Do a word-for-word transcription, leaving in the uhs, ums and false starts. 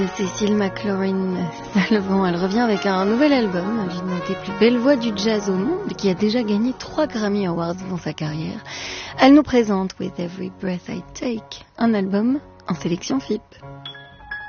Cécile McLaurin Salvant, elle revient avec un nouvel album d'une des plus belles voix du jazz au monde qui a déjà gagné trois Grammy Awards dans sa carrière. Elle nous présente With Every Breath I Take, un album en sélection F I P.